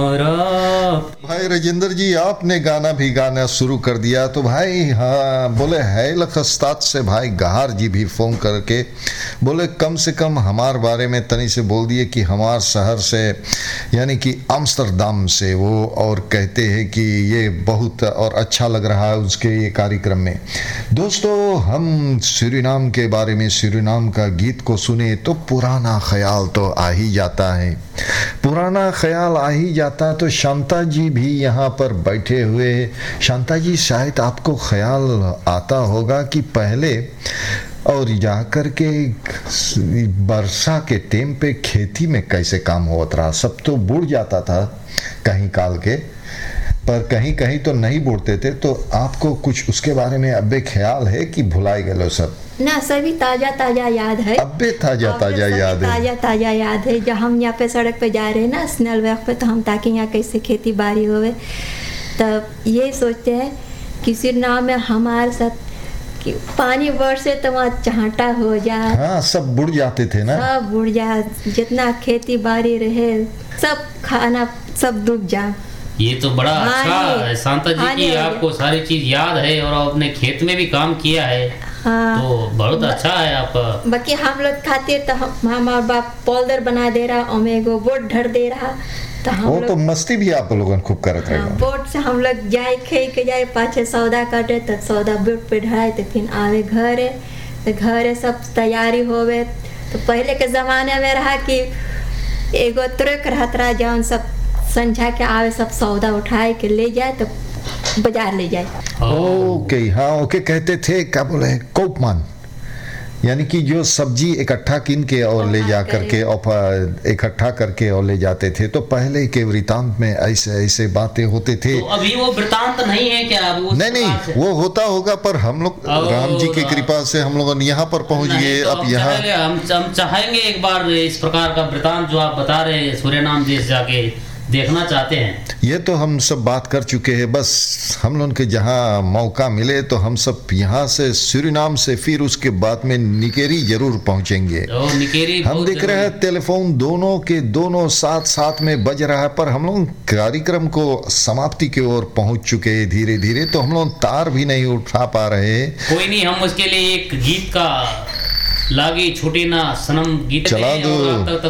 भाई राजेंद्र जी, आपने गाना भी गाना शुरू कर दिया तो भाई हाँ बोले है लखस्तात से भाई गहार जी भी फोन करके बोले कम से कम हमारे बारे में तनी से बोल दिए कि हमार शहर से यानी कि आम्स्टरडाम से वो, और कहते हैं कि ये बहुत और अच्छा लग रहा है उसके ये कार्यक्रम में। दोस्तों, हम सूरीनाम के बारे में सूरीनाम का गीत को सुने तो पुराना ख्याल तो आ ही जाता है, पुराना ख्याल आ ही जाता। तो शांता जी भी यहाँ पर बैठे हुए। शांता जी, शायद आपको ख्याल आता होगा कि पहले और जाकर के वर्षा के टाइम पे खेती में कैसे काम होता रहा। सब तो बुड़ जाता था कहीं काल के, पर कहीं कहीं तो नहीं बुड़ते थे। तो आपको कुछ उसके बारे में अब ख्याल है कि भुलाए गए सब? ना, सभी ताजा ताजा याद है। अबे ताजा ताजा याद है, ताजा ताजा याद है। जब हम यहाँ पे सड़क पे जा रहे हैं ना स्नैल वैक पे, तो हम ताकि यहाँ कैसे खेती बाड़ी होवे, तब ये सोचते हैं कि सूरीनाम में हमारे साथ कि पानी बरसे तो वहाँ चाहटा हो जाए। हाँ, सब बुड़ जाते थे ना, सब बुड़ जाए, जितना खेती बाड़ी रहे सब खाना सब डूब जाए। ये तो बड़ा अच्छा है शांता जी की आपको सारी चीज याद है और आपने खेत में भी काम किया है। हाँ, तो बहुत अच्छा है आपका। बाकी हम लोग खाते तो हमारा बाप पोल्डर बना दे रहा, ओमेगो बोट ढर दे रहा, तो हम वो तो मस्ती भी आप लोगों ने खूब करत रहे। बोट से हम लोग जाए खे के जाए पाछे सौदा काटे, तो सौदा बोट पे ढाए, तो फिर आवे घरे, तो घरे सब तैयारी होवे। तो पहले के जमाने में रहा कि एगो ट्रक रहता रहा, जौन सब संझा के आवे सब सौदा उठाए के ले जाए तो बाजार ले जाए। ओके, हाँ ओके, कहते थे क्या बोले कोपमान, यानी कि जो सब्जी इकट्ठा किन के और ले जा करके और इकट्ठा करके और ले जाते थे। तो पहले के वृतांत में ऐसे ऐसे बातें होते थे। तो अभी वो वृतांत नहीं है क्या? नहीं, वो होता होगा, पर हम लोग राम जी की कृपा से हम लोग यहाँ पर पहुँच गए। अब यहाँ हम चाहेंगे एक बार इस प्रकार का वृतांत जो आप बता रहे हैं सूरीनाम देश जाके देखना चाहते हैं। ये तो हम सब बात कर चुके हैं, बस हम लोग के जहाँ मौका मिले तो हम सब यहाँ से सूरीनाम से फिर उसके बाद में निकेरी जरूर पहुँचेंगे। निकेरी हम देख रहे हैं टेलीफोन दोनों के दोनों साथ साथ में बज रहा है, पर हम लोग कार्यक्रम को समाप्ति की ओर पहुँच चुके हैं धीरे धीरे। तो हम लोग तार भी नहीं उठा पा रहे हैं। कोई नहीं, हम उसके लिए एक गीत का लागी छूटी ना सनम गीत चला दो। तक